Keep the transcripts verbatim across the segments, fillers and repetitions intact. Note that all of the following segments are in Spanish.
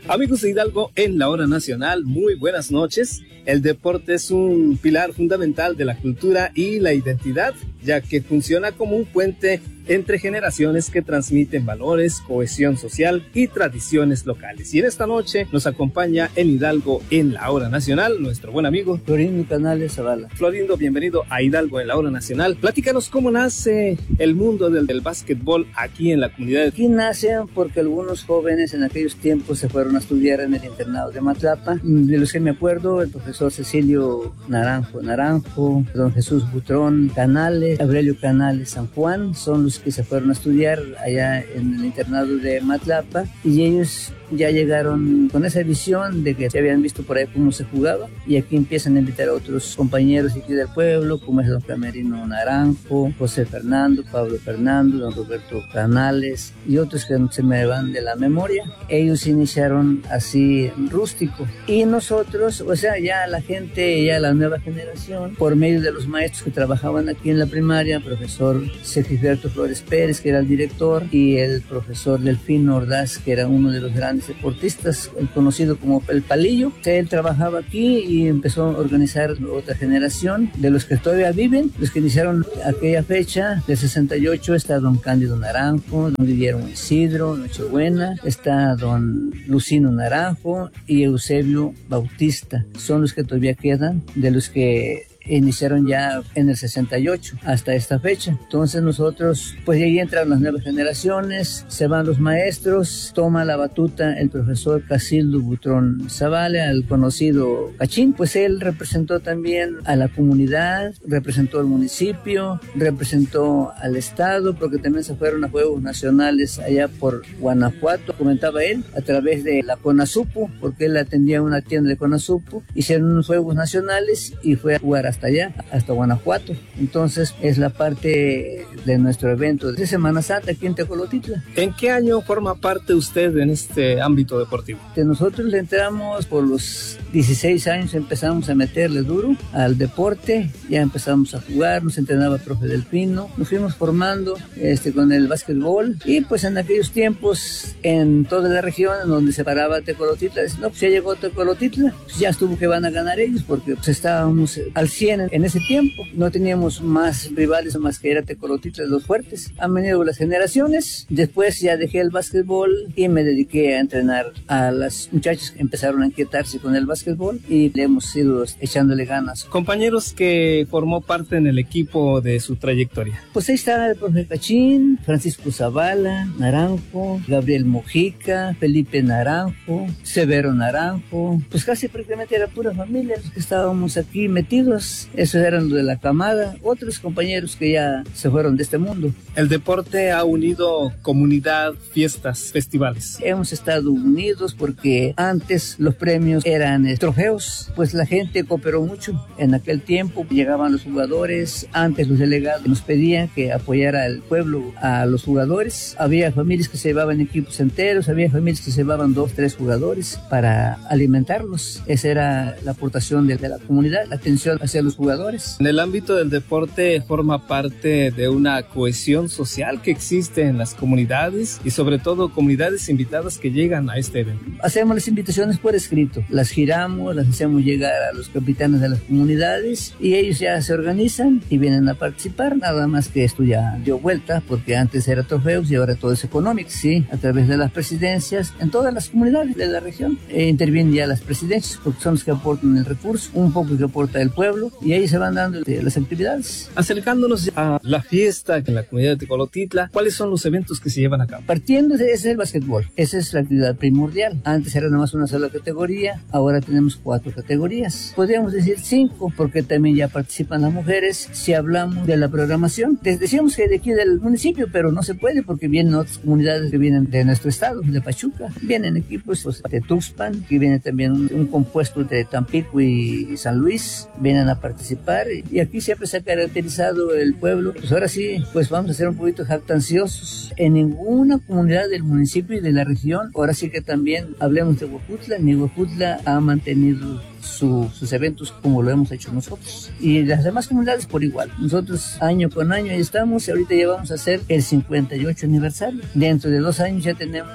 Amigos de Hidalgo en la hora nacional, muy buenas noches. El deporte es un pilar fundamental de la cultura y la identidad, ya que funciona como un puente entre generaciones que transmiten valores, cohesión social y tradiciones locales. Y en esta noche nos acompaña en Hidalgo en la hora nacional nuestro buen amigo Florindo Canales Zavala. Florindo, bienvenido a Hidalgo en la hora nacional. Platícanos cómo nace el mundo del, del básquetbol aquí en la comunidad. Aquí nace porque algunos jóvenes en aquellos tiempos se fueron a estudiar en el internado de Matlapa. De los que me acuerdo, el profesor Cecilio Naranjo Naranjo, don Jesús Butrón Canales, Aurelio Canales San Juan, son los que se fueron a estudiar allá en el internado de Matlapa, y ellos ya llegaron con esa visión de que se habían visto por ahí cómo se jugaba, y aquí empiezan a invitar a otros compañeros aquí del pueblo, como es don Camerino Naranjo, José Fernando, Pablo Fernando, don Roberto Canales y otros que se me van de la memoria. Ellos iniciaron así rústico, y nosotros, o sea, ya la gente, ya la nueva generación, por medio de los maestros que trabajaban aquí en la primaria, profesor Sergio Flores Pérez, que era el director, y el profesor Delfino Ordaz, que era uno de los grandes deportistas, el conocido como El Palillo. Él trabajaba aquí y empezó a organizar otra generación de los que todavía viven, los que iniciaron aquella fecha del sesenta y ocho. Está don Cándido Naranjo, don Guillermo Isidro Nochebuena, está don Lucino Naranjo y Eusebio Bautista. Son los que todavía quedan, de los que iniciaron ya en el sesenta y ocho hasta esta fecha. Entonces nosotros, pues ahí entran las nuevas generaciones, se van los maestros, toma la batuta el profesor Casildo Butrón Zavala, el conocido Cachín. Pues él representó también a la comunidad, representó al municipio, representó al estado, porque también se fueron a Juegos Nacionales allá por Guanajuato, comentaba él, a través de la CONASUPO, porque él atendía una tienda de CONASUPO. Hicieron unos Juegos Nacionales y fue a jugar a hasta allá, hasta Guanajuato. Entonces es la parte de nuestro evento de Semana Santa aquí en Tecolotitla. ¿En qué año forma parte usted en este ámbito deportivo? Nosotros le entramos por los dieciséis años, empezamos a meterle duro al deporte, ya empezamos a jugar, nos entrenaba profe Delfino, nos fuimos formando este, con el básquetbol, y pues en aquellos tiempos en toda la región en donde se paraba Tecolotitla, no, pues ya llegó Tecolotitla, pues ya estuvo que van a ganar ellos, porque pues estábamos al cien en ese tiempo, no teníamos más rivales más que era Tecolotitla, los fuertes. Han venido las generaciones, después ya dejé el básquetbol y me dediqué a entrenar a las muchachas que empezaron a inquietarse con el básquetbol, y le hemos ido echándole ganas. Compañeros que formó parte en el equipo de su trayectoria. Pues ahí está el profe Cachín, Francisco Zavala Naranjo, Gabriel Mojica, Felipe Naranjo, Severo Naranjo, pues casi prácticamente era pura familia los que estábamos aquí metidos. Esos eran los de la camada, otros compañeros que ya se fueron de este mundo. El deporte ha unido comunidad, fiestas, festivales. Hemos estado unidos porque antes los premios eran eh, trofeos, pues la gente cooperó mucho. En aquel tiempo llegaban los jugadores, antes los delegados nos pedían que apoyara al pueblo a los jugadores. Había familias que se llevaban equipos enteros, había familias que se llevaban dos, tres jugadores para alimentarlos. Esa era la aportación de, de la comunidad, la atención hacia los jugadores. En el ámbito del deporte forma parte de una cohesión social que existe en las comunidades, y sobre todo comunidades invitadas que llegan a este evento. Hacemos las invitaciones por escrito, las giramos, las hacemos llegar a los capitanes de las comunidades, y ellos ya se organizan y vienen a participar. Nada más que esto ya dio vuelta, porque antes era trofeos y ahora todo es económico, sí, a través de las presidencias en todas las comunidades de la región. Eh, intervienen ya las presidencias, porque son los que aportan el recurso, un poco que aporta el pueblo, y ahí se van dando las actividades. Acercándonos a la fiesta en la comunidad de Tecolotitla, ¿cuáles son los eventos que se llevan a cabo? Partiendo de ese es el básquetbol, esa es la actividad primordial. Antes era nomás una sola categoría, ahora tenemos cuatro categorías. Podríamos decir cinco, porque también ya participan las mujeres. Si hablamos de la programación, les decíamos que de aquí del municipio, pero no se puede porque vienen otras comunidades que vienen de nuestro estado, de Pachuca. Vienen equipos pues, de Tuxpan, que viene también un, un compuesto de Tampico y San Luis, vienen a participar, y aquí siempre se ha caracterizado el pueblo. Pues ahora sí, pues vamos a ser un poquito jactanciosos. En ninguna comunidad del municipio y de la región, ahora sí que también hablemos de Huejutla, ni Huejutla ha mantenido su, sus eventos como lo hemos hecho nosotros, y las demás comunidades por igual. Nosotros año con año ahí estamos, y ahorita ya vamos a hacer el cincuenta y ocho aniversario. Dentro de dos años ya tenemos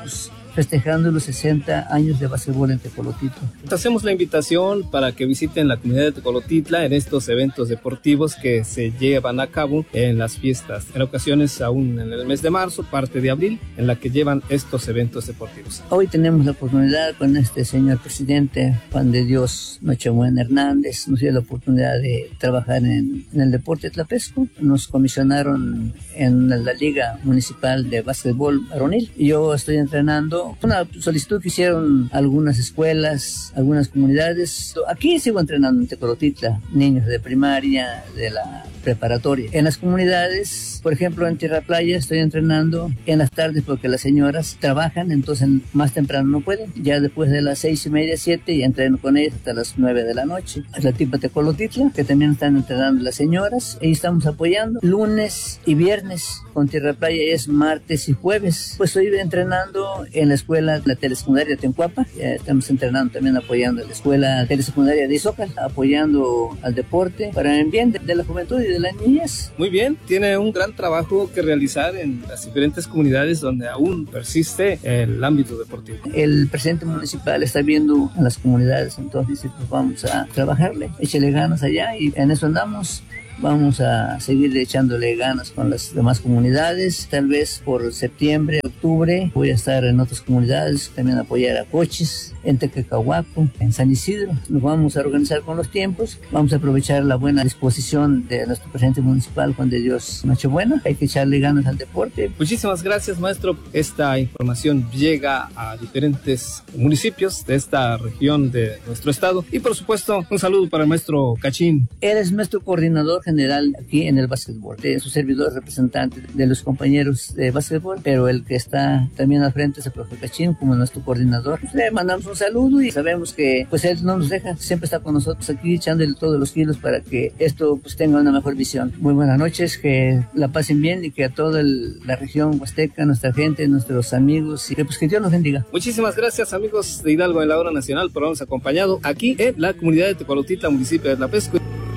festejando los sesenta años de básquetbol en Tecolotitla. Hacemos la invitación para que visiten la comunidad de Tecolotitla en estos eventos deportivos que se llevan a cabo en las fiestas, en ocasiones aún en el mes de marzo, parte de abril, en la que llevan estos eventos deportivos. Hoy tenemos la oportunidad con este señor presidente, Juan de Dios Nochebuena Hernández, nos dio la oportunidad de trabajar en, en el deporte tlapesco. Nos comisionaron en la Liga Municipal de Básquetbol Varonil. Yo estoy entrenando una solicitud que hicieron algunas escuelas, algunas comunidades. Aquí sigo entrenando en Tecolotitla, niños de primaria, de la preparatoria. En las comunidades, por ejemplo, en Tierra Playa estoy entrenando en las tardes porque las señoras trabajan, entonces más temprano no pueden. Ya después de las seis y media, siete, y entreno con ellas hasta las nueve de la noche. Es la tipa Tecolotitla, que también están entrenando las señoras, y estamos apoyando lunes y viernes. Con Tierra Playa es martes y jueves. Pues estoy entrenando en la escuela, la telesecundaria de Tencuapa. Ya estamos entrenando también, apoyando a la escuela telesecundaria de Izócal, apoyando al deporte para el bien de, de la juventud y de las niñas. Muy bien, tiene un gran trabajo que realizar en las diferentes comunidades donde aún persiste el ámbito deportivo. El presidente municipal está viendo a las comunidades, entonces dice, pues vamos a trabajarle, échale ganas allá, y en eso andamos. Vamos a seguir echándole ganas con las demás comunidades. Tal vez por septiembre, octubre, voy a estar en otras comunidades, también apoyar a Coches, en Tequecahuaco, en San Isidro. Nos vamos a organizar con los tiempos. Vamos a aprovechar la buena disposición de nuestro presidente municipal, Juan de Dios Nochebuena. Hay que echarle ganas al deporte. Muchísimas gracias, maestro. Esta información llega a diferentes municipios de esta región de nuestro estado. Y por supuesto, un saludo para el maestro Cachín. Él es nuestro coordinador general aquí en el básquetbol. Es su servidor representante de los compañeros de básquetbol, pero el que está también al frente es el profe Cachín como nuestro coordinador. Le mandamos un saludo y sabemos que pues él no nos deja, siempre está con nosotros aquí echándole todos los kilos para que esto pues tenga una mejor visión. Muy buenas noches, que la pasen bien y que a toda el, la región huasteca, nuestra gente, nuestros amigos, y que pues que Dios nos bendiga. Muchísimas gracias, amigos de Hidalgo en la Hora Nacional, por habernos acompañado aquí en la comunidad de Tecolotitla, municipio de Tlapesco.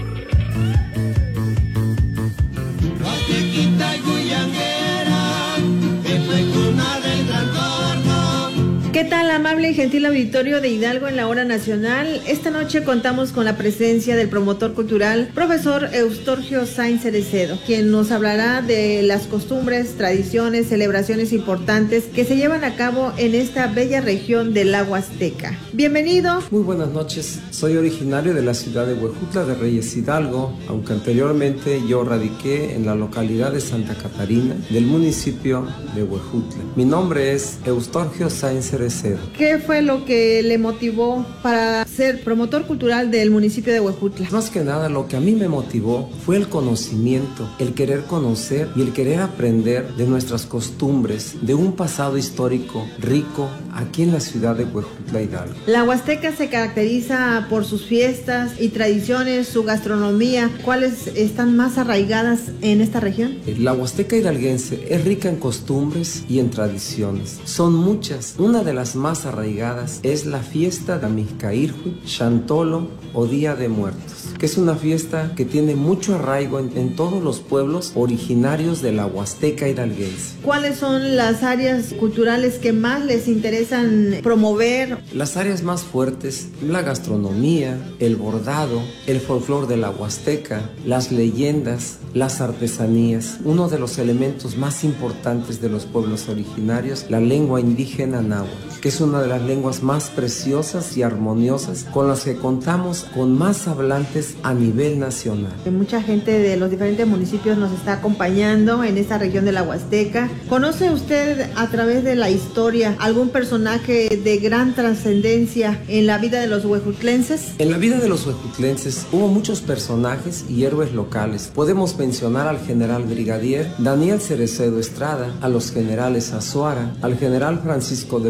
¿Qué tal, amable y gentil auditorio de Hidalgo en la Hora Nacional? Esta noche contamos con la presencia del promotor cultural, profesor Eustorgio Sainz Cerecedo, quien nos hablará de las costumbres, tradiciones, celebraciones importantes que se llevan a cabo en esta bella región del lago Azteca. Bienvenido. Muy buenas noches. Soy originario de la ciudad de Huejutla de Reyes Hidalgo, aunque anteriormente yo radiqué en la localidad de Santa Catarina del municipio de Huejutla. Mi nombre es Eustorgio Sainz Cerecedo. ¿Qué fue lo que le motivó para ser promotor cultural del municipio de Huejutla? Más que nada, lo que a mí me motivó fue el conocimiento, el querer conocer y el querer aprender de nuestras costumbres, de un pasado histórico rico aquí en la ciudad de Huejutla, Hidalgo. La Huasteca se caracteriza por sus fiestas y tradiciones, su gastronomía. ¿Cuáles están más arraigadas en esta región? La Huasteca hidalguense es rica en costumbres y en tradiciones. Son muchas. Una de las más arraigadas es la fiesta de Amizcaírhui, Xantolo o Día de Muertos, que es una fiesta que tiene mucho arraigo en, en todos los pueblos originarios de la Huasteca hidalguense. ¿Cuáles son las áreas culturales que más les interesan promover? Las áreas más fuertes, la gastronomía, el bordado, el folclor de la Huasteca, las leyendas, las artesanías. Uno de los elementos más importantes de los pueblos originarios, la lengua indígena náhuatl, que es una de las lenguas más preciosas y armoniosas con las que contamos con más hablantes a nivel nacional. Mucha gente de los diferentes municipios nos está acompañando en esta región de la Huasteca. ¿Conoce usted a través de la historia algún personaje de gran trascendencia en la vida de los huejutlenses? En la vida de los huejutlenses hubo muchos personajes y héroes locales. Podemos mencionar al general brigadier Daniel Cerecedo Estrada, a los generales Azuara, al general Francisco de Paula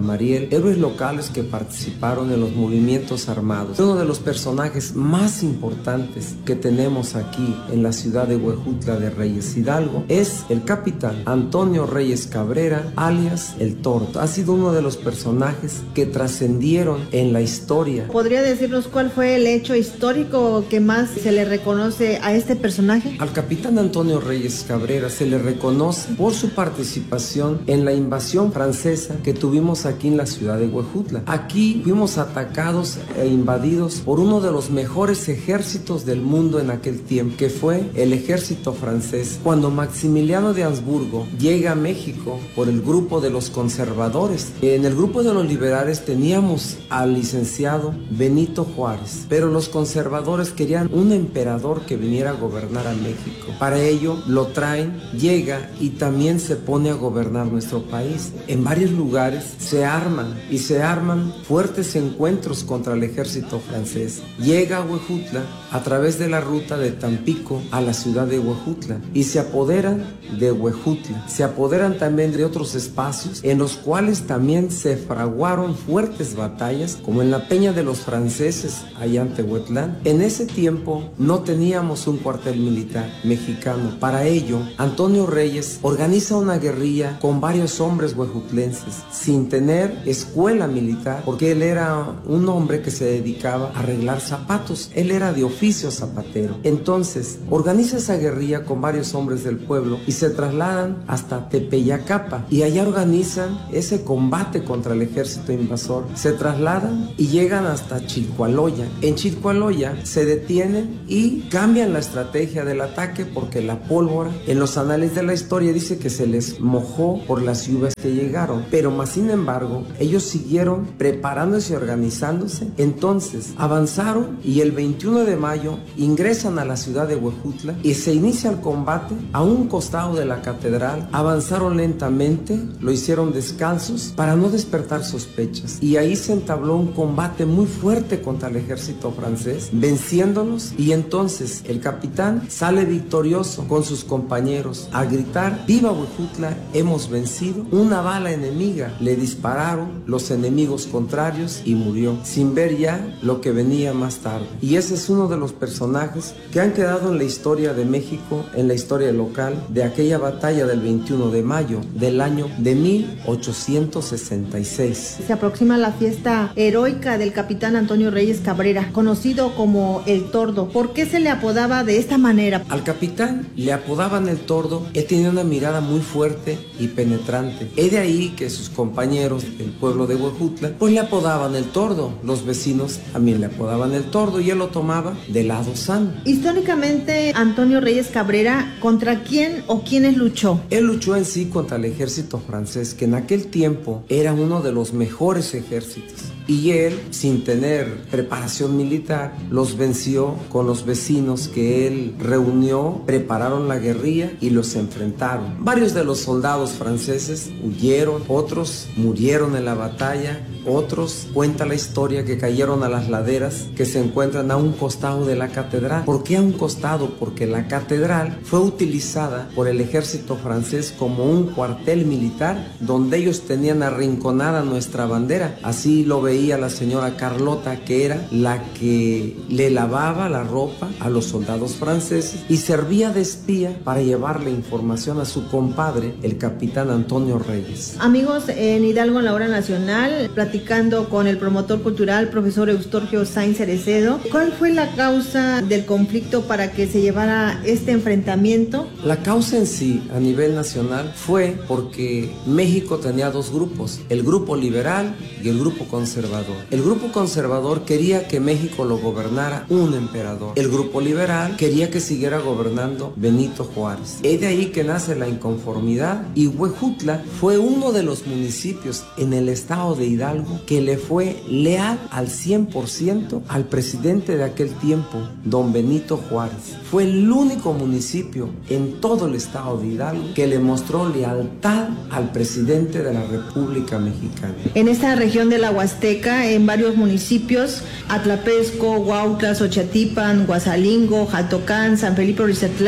Mariel, héroes locales que participaron en los movimientos armados. Uno de los personajes más importantes que tenemos aquí en la ciudad de Huejutla de Reyes Hidalgo es el capitán Antonio Reyes Cabrera, alias El Tordo. Ha sido uno de los personajes que trascendieron en la historia. ¿Podría decirnos cuál fue el hecho histórico que más se le reconoce a este personaje? Al capitán Antonio Reyes Cabrera se le reconoce por su participación en la invasión francesa que tuvimos aquí en la ciudad de Huejutla. Aquí fuimos atacados e invadidos por uno de los mejores ejércitos del mundo en aquel tiempo, que fue el ejército francés. Cuando Maximiliano de Habsburgo llega a México por el grupo de los conservadores, en el grupo de los liberales teníamos al licenciado Benito Juárez, pero los conservadores querían un emperador que viniera a gobernar a México. Para ello lo traen, llega y también se pone a gobernar nuestro país. En varios lugares se arman y se arman fuertes encuentros contra el ejército francés. Llega a Huejutla a través de la ruta de Tampico a la ciudad de Huejutla y se apoderan de Huejutla. Se apoderan también de otros espacios en los cuales también se fraguaron fuertes batallas, como en la Peña de los Franceses allá en Tehuetlán. En ese tiempo no teníamos un cuartel militar mexicano. Para ello, Antonio Reyes organiza una guerrilla con varios hombres huejutlenses sin tener escuela militar, porque él era un hombre que se dedicaba a arreglar zapatos. Él era de oficio zapatero. Entonces organiza esa guerrilla con varios hombres del pueblo y se trasladan hasta Tepeyacapa y allá organizan ese combate contra el ejército invasor. Se trasladan y llegan hasta Chilcualoya. En Chilcualoya se detienen y cambian la estrategia del ataque porque la pólvora en los anales de la historia dice que se les mojó por las lluvias que llegaron, pero más sin embargo ellos siguieron preparándose y organizándose. Entonces avanzaron y el veintiuno de mayo ingresan a la ciudad de Huejutla y se inicia el combate a un costado de la catedral. Avanzaron lentamente, lo hicieron descalzos para no despertar sospechas, y ahí se entabló un combate muy fuerte contra el ejército francés, venciéndolos, y entonces el capitán sale victorioso con sus compañeros a gritar: ¡Viva Huejutla! ¡Hemos vencido! Una bala enemiga le dispararon los enemigos contrarios y murió, sin ver ya lo que venía más tarde. Y ese es uno de los personajes que han quedado en la historia de México, en la historia local, de aquella batalla del veintiuno de mayo del año de mil ochocientos sesenta y seis. Se aproxima la fiesta heroica del capitán Antonio Reyes Cabrera, conocido como El Tordo. ¿Por qué se le apodaba de esta manera? Al capitán le apodaban El Tordo. Él tenía una mirada muy fuerte y penetrante. Es de ahí que sus compañeros del pueblo de Huejutla pues le apodaban El Tordo. Los vecinos también le apodaban El Tordo y él lo tomaba de lado sano. Históricamente, Antonio Reyes Cabrera, ¿contra quién o quiénes luchó? Él luchó en sí contra el ejército francés, que en aquel tiempo era uno de los mejores ejércitos. Y él, sin tener preparación militar, los venció con los vecinos que él reunió, prepararon la guerrilla y los enfrentaron. Varios de los soldados franceses huyeron, otros murieron en la batalla, otros, cuenta la historia, que cayeron a las laderas que se encuentran a un costado de la catedral. ¿Por qué a un costado? Porque la catedral fue utilizada por el ejército francés como un cuartel militar donde ellos tenían arrinconada nuestra bandera. Así lo veía la señora Carlota, que era la que le lavaba la ropa a los soldados franceses y servía de espía para llevarle información a su compadre, el capitán Antonio Reyes. Amigos, en Hidalgo en la Hora Nacional, platicando con el promotor cultural, profesor Eustorgio Sainz Cerecedo. ¿Cuál fue la causa del conflicto para que se llevara este enfrentamiento? La causa en sí, a nivel nacional, fue porque México tenía dos grupos, el grupo liberal y el grupo conservador. El grupo conservador quería que México lo gobernara un emperador. El grupo liberal quería que siguiera gobernando Benito Juárez. Es de ahí que nace la inconformidad, y Huejutla fue uno de los municipios en el estado de Hidalgo que le fue leal al cien por ciento al presidente de aquel tiempo, don Benito Juárez. Fue el único municipio en todo el estado de Hidalgo que le mostró lealtad al presidente de la República Mexicana. En esta región de la Huasteca, en varios municipios, Atlapesco, Huautla, Xochatipan, Guasalingo, Jaltocán, San Felipe Orizatlán,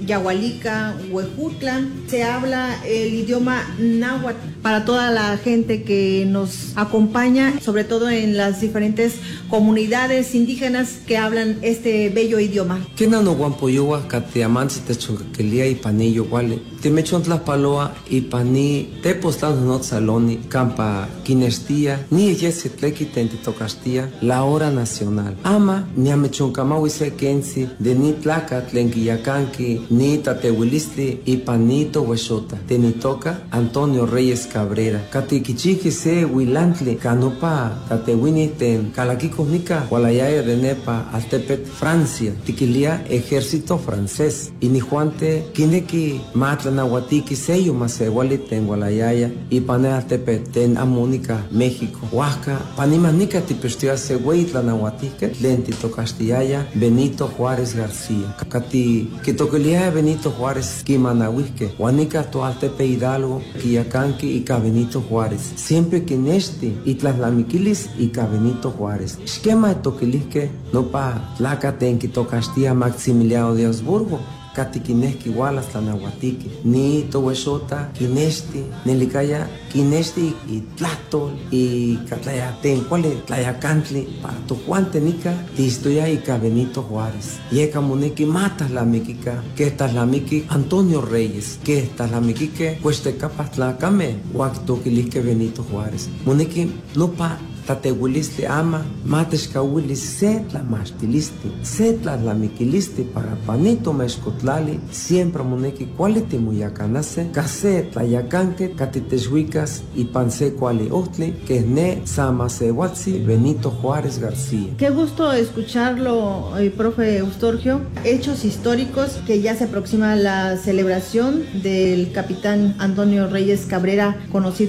yahualica, huejutla, se habla el idioma náhuatl para toda la gente que nos acompaña, sobre todo en las diferentes comunidades indígenas que hablan este bello idioma. ¿Qué nano guampoyoa cateamansi te chuncaquelia y panillo wale? Te mechon tlaspaloa y paní te postan not saloni campa quinestia ni yesi tleki tentitocastía la hora nacional. Ama ni amechonkamawise kensi de ni tlaca tlenquiyacanqui ni tatehuilistli y panito huesota. Tenitoca Antonio Reyes Cabrera. Katikichiki se huilantli canupa tatewini ten calaquicosnica hualayaya de nepa altepet Francia. Tiquilia ejército francés. Y ni juante kineki matlanahuatiki seyo masewali ten hualayaya y pane altepet ten Amónica México. Huasca panimanica tipestia se huitlanahuatique lenti tocastillaya Benito Juárez García. Kati kitoquilia Benito Juárez Kimanahuisque. Huanica to altepe Hidalgo Quiyacanqui y Benito Juárez. Siempre que neste y tlaslamiquilis y Benito Juárez. Esquema de toquilisque no pa tlaca tenquito Castilla Maximiliano de Habsburgo. Catiquinesqui igual hasta Nahuatique. Ni tohuesota, quinesti, nelicaya, quinesti y tlatol y catlayaten, cuál es tlayacantli, para tu Juan Tenica, tistoya y Benito Juárez. Yeca moneki matas la mequica, que estas la mequi Antonio Reyes, que estas la mequique, pues te capas tlacame, huactoquilisque Benito Juárez. Moneki no pa tatehuiliste ama, matescahuilis setla mastiliste, setla la miquiliste para panito mescotlali, siempre moneki cualite muyacanase, case tlayacanque, catiteshuicas y panse cuali otli, que ne samasehuatzi Benito Juárez García. Qué gusto escucharlo, eh, profe Eustorgio. Hechos históricos que ya se aproxima la celebración del capitán Antonio Reyes Cabrera, conocido